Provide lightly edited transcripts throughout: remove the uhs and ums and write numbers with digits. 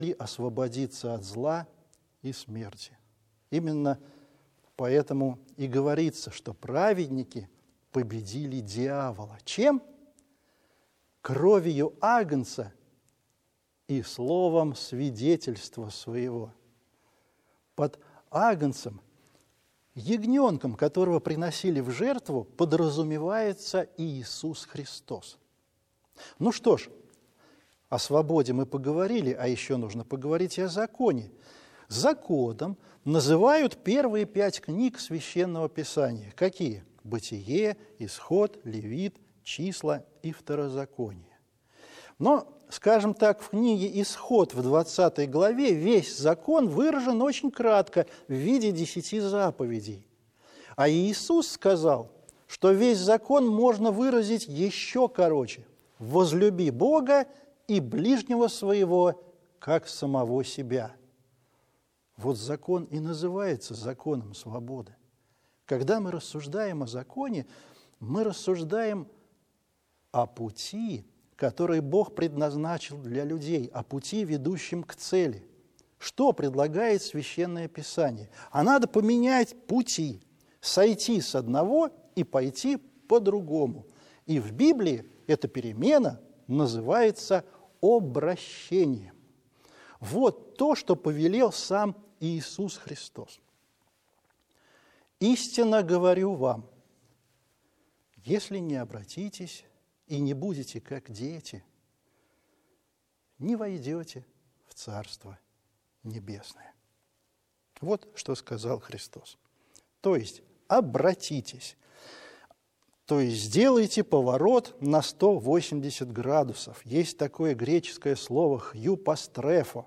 освободиться от зла и смерти. Именно поэтому и говорится, что праведники победили дьявола. Чем? Кровью агнца и словом свидетельства своего. Под агнцем, ягненком, которого приносили в жертву, подразумевается Иисус Христос. Ну что ж, о свободе мы поговорили, а еще нужно поговорить и о законе. Законом называют первые 5 книг Священного Писания. Какие? Бытие, Исход, Левит, Числа и Второзаконие. Но, скажем так, в книге «Исход» в 20 главе весь закон выражен очень кратко в виде 10 заповедей. А Иисус сказал, что весь закон можно выразить еще короче. «Возлюби Бога и ближнего своего, как самого себя». Вот закон и называется законом свободы. Когда мы рассуждаем о законе, мы рассуждаем о пути, который Бог предназначил для людей, о пути, ведущем к цели. Что предлагает Священное Писание? А надо поменять пути, сойти с одного и пойти по другому. И в Библии эта перемена называется обращением. Вот то, что повелел сам Иисус Христос. «Истинно говорю вам, если не обратитесь и не будете как дети, не войдете в Царство Небесное». Вот что сказал Христос. То есть обратитесь, то есть сделайте поворот на 180 градусов. Есть такое греческое слово «хьюпастрефо»,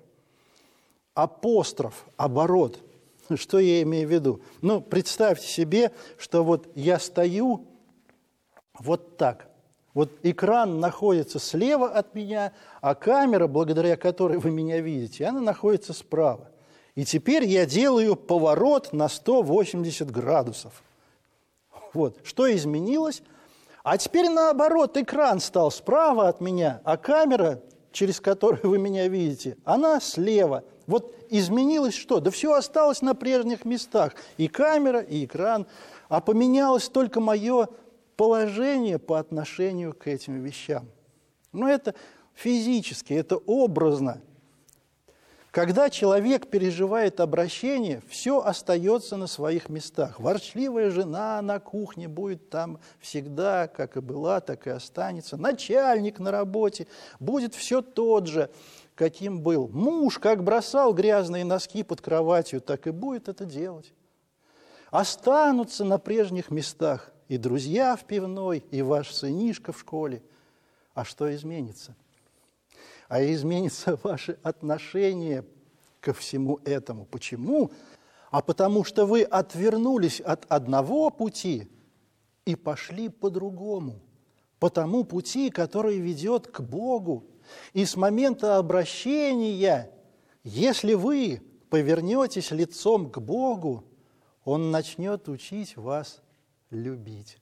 апостроф, оборот. Что я имею в виду? Ну, представьте себе, что вот я стою вот так. Вот экран находится слева от меня, а камера, благодаря которой вы меня видите, она находится справа. И теперь я делаю поворот на 180 градусов. Вот. Что изменилось? А теперь наоборот, экран стал справа от меня, а камера, через которую вы меня видите, она слева. Вот изменилось что? Да все осталось на прежних местах. И камера, и экран. А поменялось только мое положение по отношению к этим вещам. Но это физически, это образно. Когда человек переживает обращение, все остается на своих местах. Ворчливая жена на кухне будет там всегда, как и была, так и останется. Начальник на работе будет все тот же, каким был. Муж, как бросал грязные носки под кроватью, так и будет это делать. Останутся на прежних местах и друзья в пивной, и ваш сынишка в школе. А что изменится? А изменится ваше отношение ко всему этому. Почему? А потому что вы отвернулись от одного пути и пошли по другому, по тому пути, который ведет к Богу. И с момента обращения, если вы повернетесь лицом к Богу, Он начнет учить вас любить.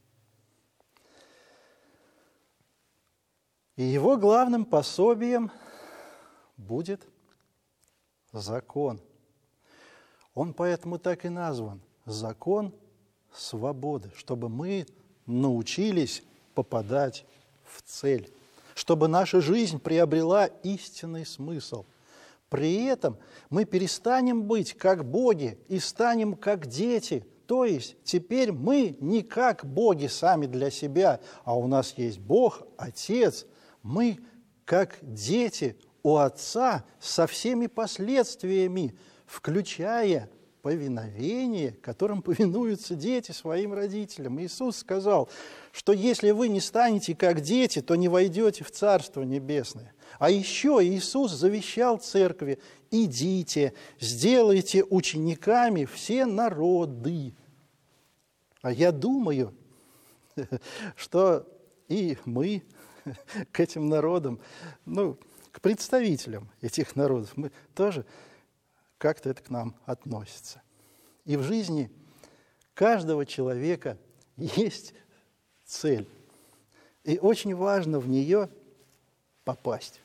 И Его главным пособием будет закон. Он поэтому так и назван – закон свободы, чтобы мы научились попадать в цель, чтобы наша жизнь приобрела истинный смысл. При этом мы перестанем быть как боги и станем как дети. То есть теперь мы не как боги сами для себя, а у нас есть Бог, Отец. Мы как дети у Отца со всеми последствиями, включая повиновение, которым повинуются дети своим родителям. Иисус сказал, что если вы не станете как дети, то не войдете в Царство Небесное. А еще Иисус завещал церкви: идите, сделайте учениками все народы. А я думаю, что и мы к этим народам, к представителям этих народов, мы тоже как-то это к нам относится. И в жизни каждого человека есть цель. И очень важно в нее попасть.